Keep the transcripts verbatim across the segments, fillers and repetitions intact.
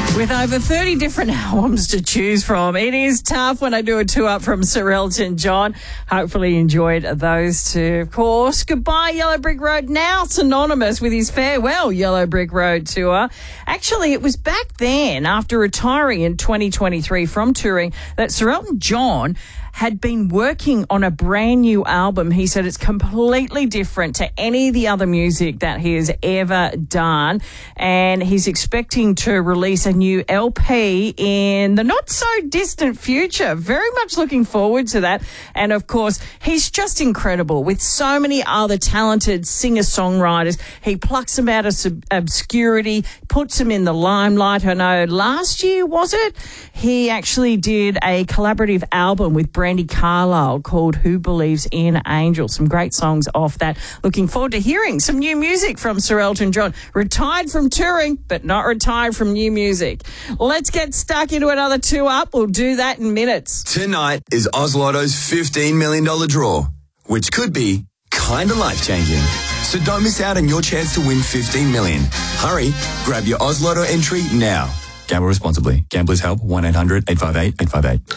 With over thirty different albums to choose from, it is tough when I do a two-up from Sir Elton John. Hopefully you enjoyed those two. Of course, Goodbye Yellow Brick Road, now synonymous with his Farewell Yellow Brick Road tour. Actually, it was back then, after retiring in twenty twenty-three from touring, that Sir Elton John had been working on a brand new album. He said it's completely different to any of the other music that he has ever done. And he's expecting to release a new L P in the not so distant future. Very much looking forward to that. And of course, he's just incredible with so many other talented singer-songwriters. He plucks them out of sub- obscurity, puts them in the limelight. I know last year, was it? He actually did a collaborative album with Brandy Carlisle called Who Believes in Angels. Some great songs off that. Looking forward to hearing some new music from Sir Elton John. Retired from touring, but not retired from new music. Let's get stuck into another two up. We'll do that in minutes. Tonight is Oz Lotto's fifteen million dollars draw, which could be kind of life-changing. So don't miss out on your chance to win fifteen million dollars. Hurry, grab your Oz Lotto entry now. Gamble responsibly. Gamblers Help, one eight hundred eight five eight eight five eight.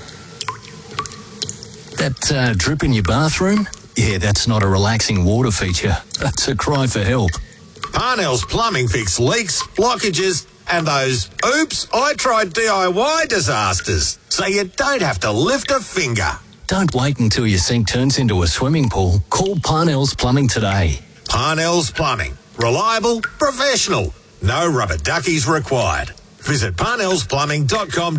That uh, drip in your bathroom? Yeah, that's not a relaxing water feature. That's a cry for help. Parnell's Plumbing fix leaks, blockages, and those oops, I tried D I Y disasters. So you don't have to lift a finger. Don't wait until your sink turns into a swimming pool. Call Parnell's Plumbing today. Parnell's Plumbing. Reliable, professional. No rubber duckies required. Visit parnells plumbing dot com